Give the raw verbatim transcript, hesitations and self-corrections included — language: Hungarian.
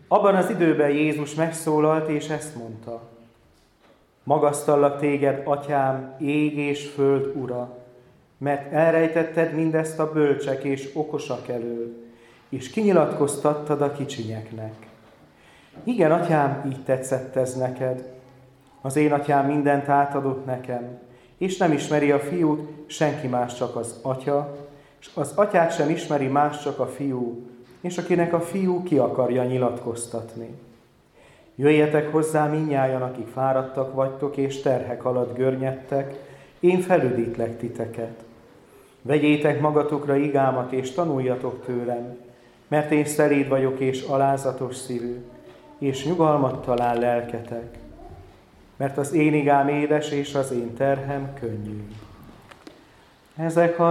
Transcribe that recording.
Abban az időben Jézus megszólalt, és ezt mondta: magasztallak téged, atyám, ég és föld ura, mert elrejtetted mindezt a bölcsek és okosak elől, és kinyilatkoztattad a kicsinyeknek. Igen, atyám, így tetszett ez neked. Az én atyám mindent átadott nekem, és nem ismeri a fiút senki más, csak az atya, és az atyát sem ismeri más, csak a fiú, és akinek a fiú ki akarja nyilatkoztatni. Jöjjetek hozzá mindnyájan, akik fáradtak vagytok, és terhek alatt görnyedtek, én felüdítlek titeket. Vegyétek magatokra igámat, és tanuljatok tőlem, mert én szelíd vagyok, és alázatos szívű, és nyugalmat talál lelketek. Mert az én igám édes, és az én terhem könnyű. Ezek a